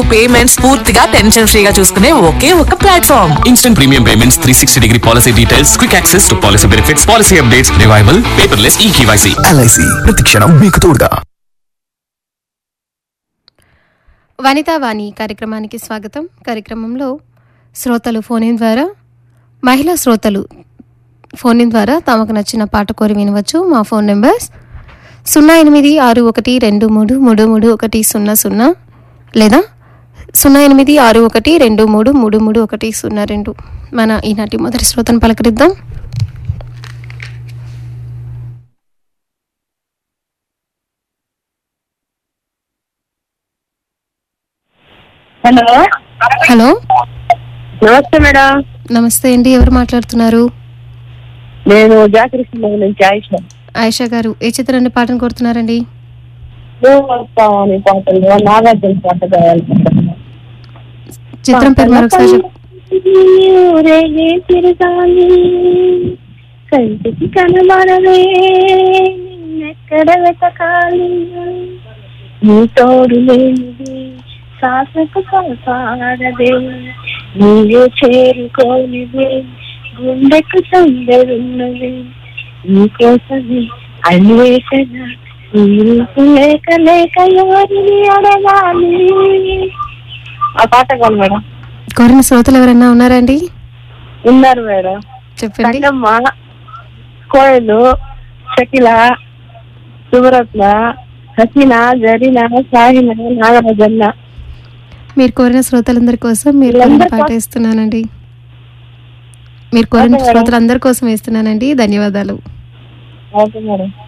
Payments పూర్తిగా tension ఫ్రీగా చూసుకునే ఒకే ఒక platform. Instant premium payments, 360-degree policy details, quick access to policy benefits, policy updates, revival, paperless eKYC. LIC ప్రతిక్షణం మీకు తోడుగా. వనితా వాణి కార్యక్రమానికి స్వాగతం. కార్యక్రమంలో శ్రోతలు ఫోన్ ఇన్ ద్వారా, మహిళా శ్రోతలు ఫోన్ ఇన్ ద్వారా తమకు నచ్చిన పాట కోరి వినవచ్చు. మా ఫోన్ నెంబర్స్ 086123333100 లేదా 086123333102. మన ఈనాటి మొదటి శ్రోతను పలకరిద్దాం. హలో హలో, నమస్తే మేడం. నమస్తే అండి. ఎవరు మాట్లాడుతున్నారు? నేను జాకృష్ణ నుంచి ఆయిషా గారు, ఏ చిత్రాన్ని పాటను కోరుతున్నారండి? వస్తామని పాటలు నాగార్జున పాట కావాలనుకుంటున్నాను. చిత్రం పేరు మరొకసారి తిరగాలి కంటికి కనబడవే నిన్నెక్కడ వెతకాలి నీ తోడు లేనిది శ్వాసకు కాపాడదే నీవే చేరుకోనిదే గుండెకు సందరున్నది నీకోసమే అన్వేషణ లేక లేక ఎవరిని అడగాలి. ఆ పాట కాదు మేడం. కోరిన శ్రోతలు ఎవరైనా ఉన్నారండి? ఉన్నారు మేడం. చెప్పండి. కోయలు, షకిల, శుభరత్న, హసీనా, జరీనా, సాహినా, నాగరాజన్న. మీరు కోరిన శ్రోతలందరి కోసం మీరు పాట వేస్తున్నానండి. మీరు కోరిన శ్రోతలందరి కోసం వేస్తున్నానండి. ధన్యవాదాలు. Okay madam.